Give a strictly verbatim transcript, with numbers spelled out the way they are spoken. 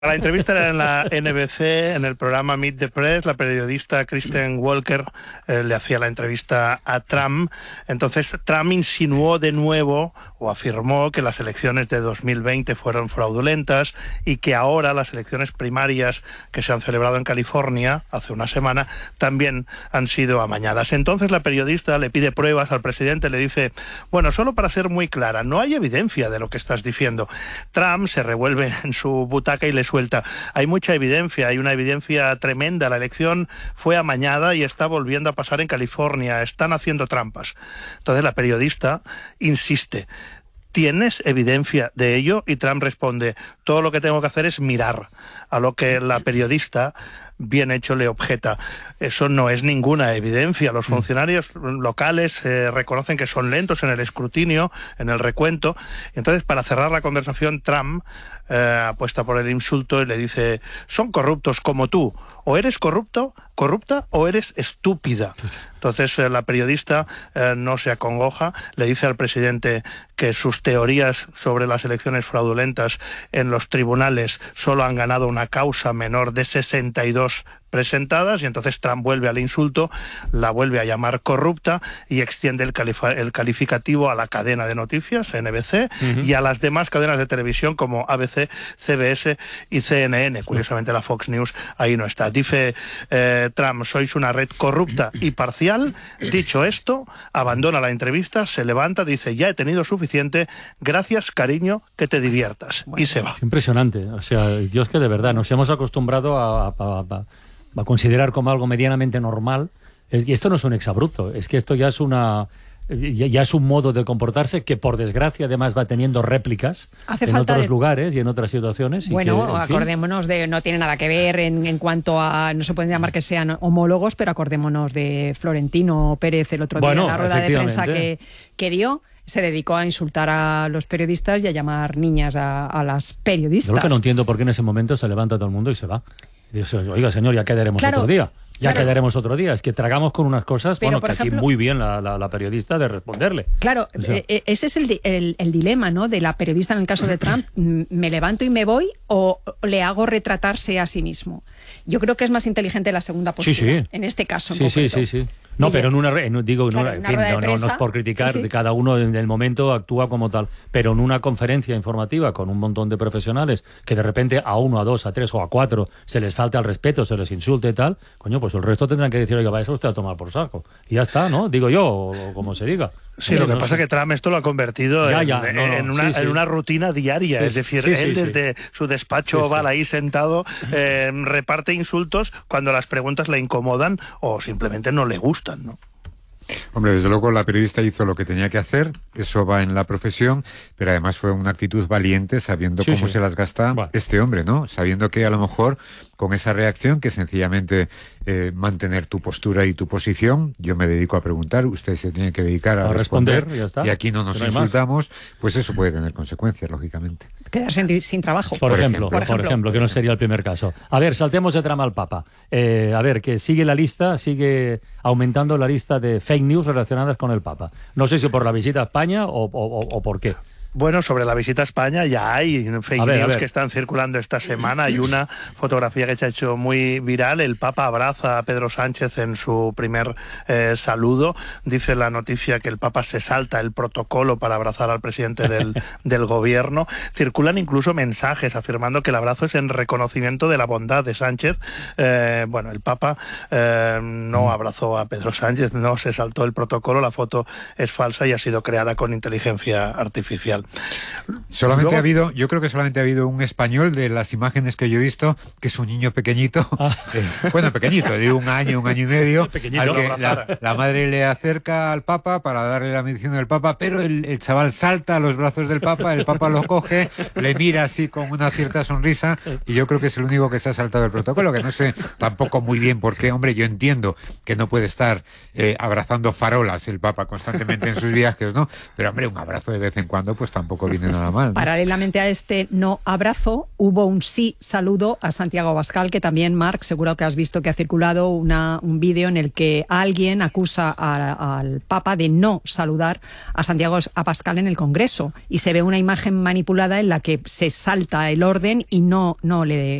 La entrevista era en la N B C, en el programa Meet the Press. La periodista Kristen Walker eh, le hacía la entrevista a Trump. Entonces Trump insinuó de nuevo o afirmó que las elecciones de dos mil veinte fueron fraudulentas y que ahora las elecciones primarias que se han celebrado en California hace una semana también han sido amañadas. Entonces la periodista le pide pruebas al presidente, le dice, bueno, solo para ser muy clara, no hay evidencia de lo que estás diciendo. Trump se revuelve en su butaca y le suelta. Hay mucha evidencia, hay una evidencia tremenda. La elección fue amañada y está volviendo a pasar en California. Están haciendo trampas. Entonces la periodista insiste. ¿Tienes evidencia de ello? Y Trump responde, todo lo que tengo que hacer es mirar. A lo que la periodista, bien hecho, le objeta. Eso no es ninguna evidencia. Los funcionarios locales eh, reconocen que son lentos en el escrutinio, en el recuento. Entonces, para cerrar la conversación, Trump eh, apuesta por el insulto y le dice, son corruptos como tú. O eres corrupto, corrupta, o eres estúpida. Entonces eh, la periodista eh, no se acongoja, le dice al presidente que sus teorías sobre las elecciones fraudulentas en los tribunales solo han ganado una causa menor de sesenta y dos presentadas, y entonces Trump vuelve al insulto, la vuelve a llamar corrupta y extiende el, califa- el calificativo a la cadena de noticias, N B C, uh-huh. y a las demás cadenas de televisión como A B C, C B S y C N N. Curiosamente la Fox News ahí no está. Dice eh, Trump, sois una red corrupta y parcial. Dicho esto, abandona la entrevista, se levanta, dice, ya he tenido suficiente, gracias cariño, que te diviertas. Bueno, y se va. Es impresionante. O sea, Dios, que de verdad nos hemos acostumbrado a... a, a, a va a considerar como algo medianamente normal, es, y esto no es un exabrupto, es que esto ya es una ya, ya es un modo de comportarse que por desgracia además va teniendo réplicas Hace en falta otros de... lugares y en otras situaciones. Y bueno, que, acordémonos de, no tiene nada que ver en, en cuanto a, no se pueden llamar que sean homólogos, pero acordémonos de Florentino Pérez el otro bueno, día en la rueda de prensa que, que dio. Se dedicó a insultar a los periodistas y a llamar niñas a, a las periodistas. Yo lo que no entiendo por qué en ese momento se levanta todo el mundo y se va. Dice, oiga, señor, ya quedaremos claro, otro día. Ya claro. quedaremos otro día. Es que tragamos con unas cosas, pero, bueno, que ejemplo, aquí muy bien la, la, la periodista de responderle. Claro, o sea, eh, ese es el, el, el dilema, ¿no?, de la periodista en el caso de Trump. ¿Me levanto y me voy o le hago retratarse a sí mismo? Yo creo que es más inteligente la segunda postura, sí, sí. en este caso. Sí, en sí, sí, sí. No, pero en una, en, digo, en claro, una, en una fin, rueda no, de no, no prensa, es por criticar, sí, sí. cada uno en el momento actúa como tal, pero en una conferencia informativa con un montón de profesionales que de repente a uno, a dos, a tres o a cuatro se les falta el respeto, se les insulte y tal, coño, pues el resto tendrán que decir, oiga, vaya usted a tomar por saco. Y ya está, ¿no? Digo yo, o, o como se diga. Sí, lo que pasa es que Trump esto lo ha convertido ya, en, ya, no, no, en, una, sí, sí. en una rutina diaria. Sí, es decir, sí, sí, él sí, desde sí. su despacho sí, va sí. ahí sentado, eh, reparte insultos cuando las preguntas le incomodan o simplemente no le gustan, ¿no? Hombre, desde luego la periodista hizo lo que tenía que hacer, eso va en la profesión, pero además fue una actitud valiente sabiendo sí, cómo sí. se las gasta bueno. este hombre, ¿no? Sabiendo que a lo mejor con esa reacción, que sencillamente eh, mantener tu postura y tu posición, yo me dedico a preguntar, usted se tiene que dedicar a, a responder, responder ya está. Y aquí no nos no insultamos, pues eso puede tener consecuencias, lógicamente. Quedarse sin, sin trabajo. Por, por, ejemplo, por, ejemplo, por ejemplo, que no sería el primer caso. A ver, saltemos de trama al Papa. Eh, a ver, que sigue la lista, sigue aumentando la lista de fake news relacionadas con el Papa. No sé si por la visita a España o, o, o por qué. Bueno, sobre la visita a España ya hay fake ver, news que están circulando esta semana. Hay una fotografía que se ha hecho muy viral. El Papa abraza a Pedro Sánchez en su primer eh, saludo. Dice la noticia que el Papa se salta el protocolo para abrazar al presidente del, del gobierno. Circulan incluso mensajes afirmando que el abrazo es en reconocimiento de la bondad de Sánchez. Eh, bueno, el Papa eh, no abrazó a Pedro Sánchez, no se saltó el protocolo. La foto es falsa y ha sido creada con inteligencia artificial. Solamente Luego... ha habido, yo creo que solamente ha habido un español de las imágenes que yo he visto, que es un niño pequeñito, ah. eh, bueno, pequeñito, de un año, un año y medio, al que la, la madre le acerca al Papa para darle la bendición del Papa, pero el, el chaval salta a los brazos del Papa, el Papa lo coge, le mira así con una cierta sonrisa, y yo creo que es el único que se ha saltado el protocolo, que no sé tampoco muy bien por qué. Hombre, yo entiendo que no puede estar eh, abrazando farolas el Papa constantemente en sus viajes, ¿no? Pero hombre, un abrazo de vez en cuando, pues pues tampoco viene nada mal, ¿no? Paralelamente a este no abrazo, hubo un sí saludo a Santiago Abascal, que también, Marc, seguro que has visto que ha circulado una, un vídeo en el que alguien acusa a, al Papa de no saludar a Santiago Abascal en el Congreso, y se ve una imagen manipulada en la que se salta el orden y no, no le